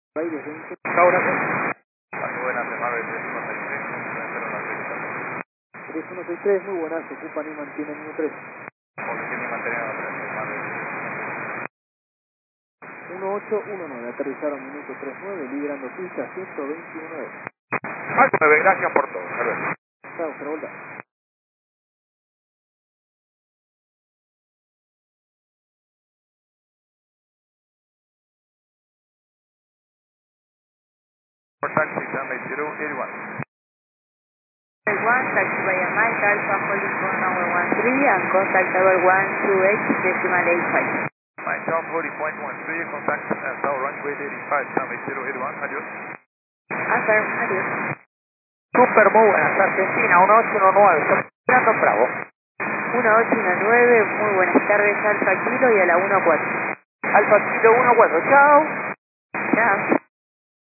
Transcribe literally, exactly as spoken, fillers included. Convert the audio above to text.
Aires veinte. Chao, gracias. Muy buenas, de Marvel tres uno seis tres, tres uno seis tres, muy buenas, ocupan y mantienen uno tres. Posición y mantenimiento tres, Marvel uno ocho uno nueve, aterrizaron minuto tres nueve, liberando pista ciento veintiuno nueve. Alto nueve, gracias por todo. Hasta luego. Chao, Travolta. For taxi, runway zero eight one. one, taxi by Mike, Alpha holding for number one three and contact tower one two eight decimal eight five. Mike, Tom forty point one three, contact uh, tower runway eighty-five, runway zero eight one, adiós. Affirm, adiós. Super, muy buenas, Argentina, uno ocho uno nueve, estoy esperando Bravo. uno ocho uno nueve, muy buenas tardes, Alfa Kilo y a la uno cuatro. Alfa Kilo uno cuatro, chao.